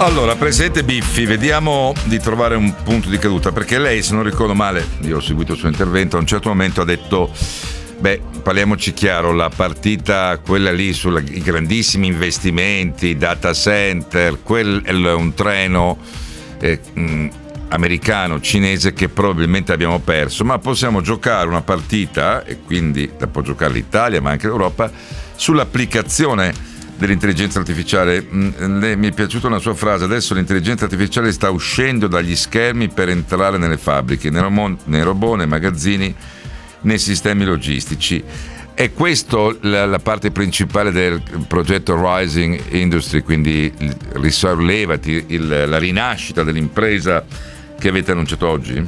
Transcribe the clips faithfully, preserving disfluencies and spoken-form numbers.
Allora, Presidente Biffi, vediamo di trovare un punto di caduta, perché lei, se non ricordo male, io ho seguito il suo intervento, a un certo momento ha detto, beh, parliamoci chiaro, la partita, quella lì sui grandissimi investimenti, data center, quel è un treno eh, mh, americano, cinese che probabilmente abbiamo perso, ma possiamo giocare una partita, e quindi la può giocare l'Italia, ma anche l'Europa, sull'applicazione dell'intelligenza artificiale. Mi è piaciuta una sua frase: adesso l'intelligenza artificiale sta uscendo dagli schermi per entrare nelle fabbriche, nei robot, nei, robot, nei magazzini, nei sistemi logistici. È questo la, la parte principale del progetto Rising Industry, quindi il risollevati, il, la rinascita dell'impresa che avete annunciato oggi?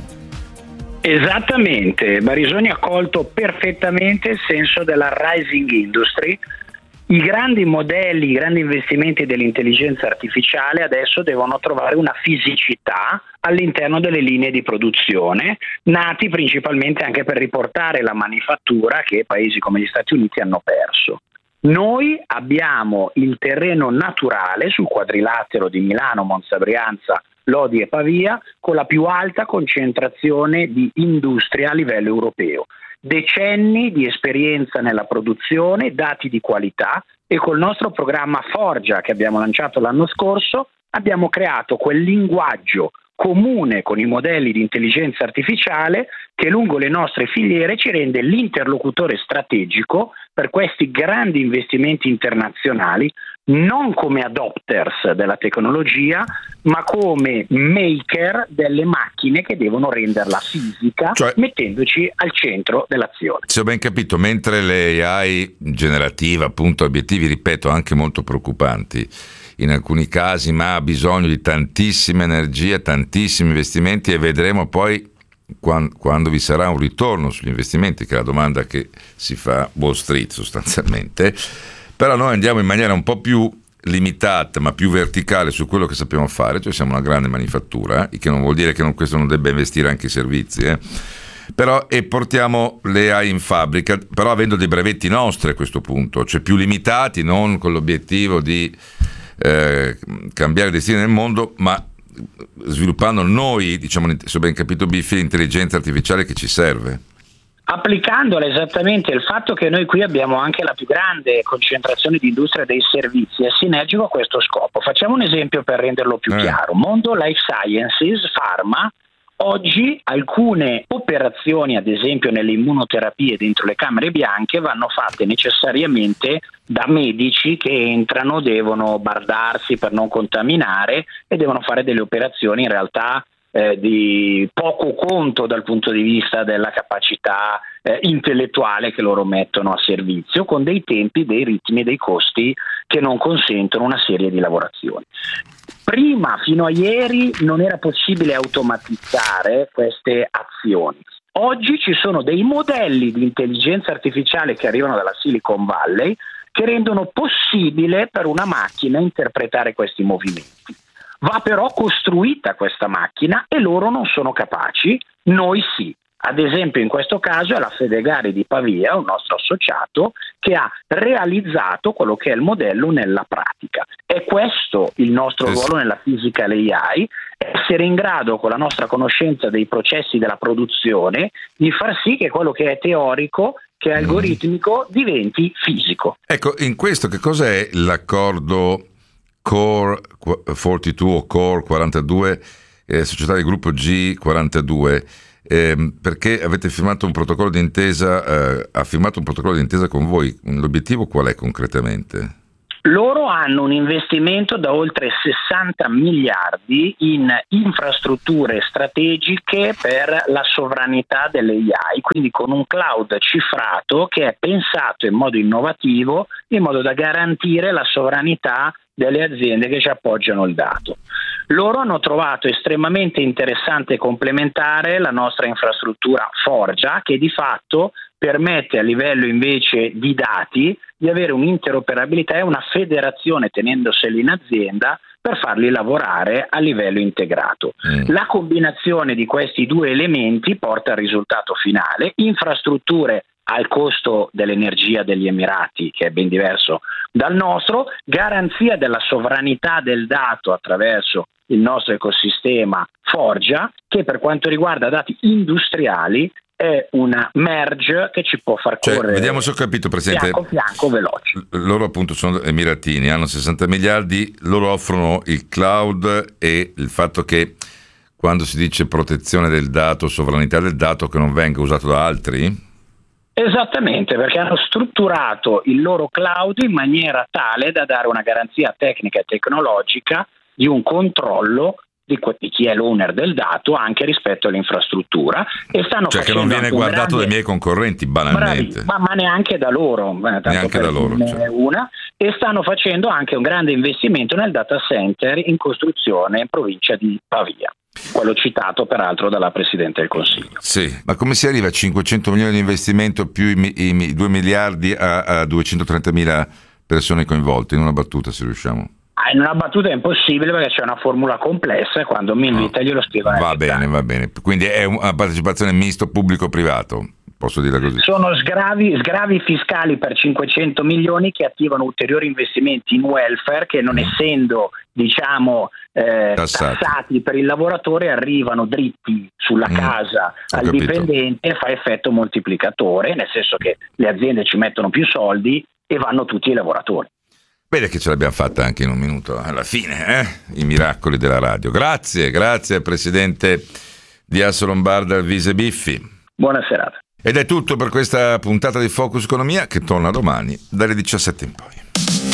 Esattamente, Barisoni ha colto perfettamente il senso della Rising Industry. I grandi modelli, i grandi investimenti dell'intelligenza artificiale adesso devono trovare una fisicità all'interno delle linee di produzione, nati principalmente anche per riportare la manifattura che paesi come gli Stati Uniti hanno perso. Noi abbiamo il terreno naturale sul quadrilatero di Milano, Monza, Brianza, Lodi e Pavia con la più alta concentrazione di industria a livello europeo. Decenni di esperienza nella produzione, dati di qualità, e col nostro programma Forgia che abbiamo lanciato l'anno scorso abbiamo creato quel linguaggio comune con i modelli di intelligenza artificiale che lungo le nostre filiere ci rende l'interlocutore strategico per questi grandi investimenti internazionali, non come adopters della tecnologia, ma come maker delle macchine che devono renderla fisica, cioè, mettendoci al centro dell'azione. Se ho ben capito, mentre le A I generativa, appunto, obiettivi, ripeto, anche molto preoccupanti in alcuni casi, ma ha bisogno di tantissima energia, tantissimi investimenti, e vedremo poi quando, quando vi sarà un ritorno sugli investimenti, che è la domanda che si fa Wall Street sostanzialmente. Però noi andiamo in maniera un po' più limitata ma più verticale su quello che sappiamo fare, cioè siamo una grande manifattura, eh, che non vuol dire che non, questo non debba investire anche i servizi, eh. Però e portiamo le A I in fabbrica, però avendo dei brevetti nostri a questo punto, cioè più limitati, non con l'obiettivo di eh, cambiare il destino del mondo, ma sviluppando noi, diciamo, se ho ben capito Biffi, l'intelligenza artificiale che ci serve. Applicandola esattamente, il fatto che noi qui abbiamo anche la più grande concentrazione di industria dei servizi è sinergico a questo scopo. Facciamo un esempio per renderlo più eh. chiaro. Mondo Life Sciences, Pharma, oggi alcune operazioni, ad esempio nelle immunoterapie dentro le camere bianche, vanno fatte necessariamente da medici che entrano, devono bardarsi per non contaminare e devono fare delle operazioni in realtà Eh, di poco conto dal punto di vista della capacità eh, intellettuale che loro mettono a servizio, con dei tempi, dei ritmi e dei costi che non consentono una serie di lavorazioni. Prima, fino a ieri, non era possibile automatizzare queste azioni. Oggi ci sono dei modelli di intelligenza artificiale che arrivano dalla Silicon Valley che rendono possibile per una macchina interpretare questi movimenti. Va però costruita questa macchina e loro non sono capaci, noi sì. Ad esempio in questo caso è la Fedegare di Pavia, un nostro associato, che ha realizzato quello che è il modello nella pratica. È questo il nostro es- ruolo nella Physical A I, essere in grado con la nostra conoscenza dei processi della produzione di far sì che quello che è teorico, che è algoritmico, diventi fisico. Ecco, in questo che cos'è l'accordo Core quarantadue o Core quarantadue, eh, società del gruppo G quarantadue, eh, perché avete firmato un protocollo d'intesa, eh, ha firmato un protocollo d'intesa con voi. L'obiettivo qual è concretamente? Loro hanno un investimento da oltre sessanta miliardi in infrastrutture strategiche per la sovranità delle A I, quindi con un cloud cifrato che è pensato in modo innovativo in modo da garantire la sovranità delle aziende che ci appoggiano il dato. Loro hanno trovato estremamente interessante e complementare la nostra infrastruttura Forgia, che di fatto permette a livello invece di dati di avere un'interoperabilità e una federazione tenendoseli in azienda per farli lavorare a livello integrato. Mm. La combinazione di questi due elementi porta al risultato finale: infrastrutture al costo dell'energia degli Emirati, che è ben diverso dal nostro, garanzia della sovranità del dato attraverso il nostro ecosistema Forgia, che per quanto riguarda dati industriali è una merge che ci può far cioè, correre, vediamo se ho capito, Presidente, fianco a fianco veloci. Loro appunto sono emiratini, hanno sessanta miliardi, loro offrono il cloud e il fatto che quando si dice protezione del dato, sovranità del dato, che non venga usato da altri? Esattamente, perché hanno strutturato il loro cloud in maniera tale da dare una garanzia tecnica e tecnologica di un controllo di, di chi è l'owner del dato anche rispetto all'infrastruttura, e stanno cioè che non facendo viene guardato grande... dai miei concorrenti banalmente. Bravi, ma, ma neanche da loro, tanto neanche da loro, cioè. una, e stanno facendo anche un grande investimento nel data center in costruzione in provincia di Pavia, quello citato peraltro dalla Presidente del Consiglio. Sì, ma come si arriva a cinquecento milioni di investimento più i, i, i due miliardi a, a duecentotrentamila persone coinvolte? In una battuta, se riusciamo. Ah, in una battuta è impossibile perché c'è una formula complessa e quando mi invita glielo spiego. Va bene, va bene. Quindi è una partecipazione misto pubblico-privato, posso dire così. Sono sgravi, sgravi fiscali per cinquecento milioni che attivano ulteriori investimenti in welfare che, non mm. essendo diciamo eh, tassati. tassati per il lavoratore, arrivano dritti sulla mm. casa Ho al capito. dipendente e fa effetto moltiplicatore, nel senso che le aziende ci mettono più soldi e vanno tutti ai lavoratori. Vede che ce l'abbiamo fatta anche in un minuto alla fine, eh? I miracoli della radio. Grazie, grazie al Presidente di Assolombarda, Alvise Biffi. Buona serata. Ed è tutto per questa puntata di Focus Economia, che torna domani dalle diciassette in poi.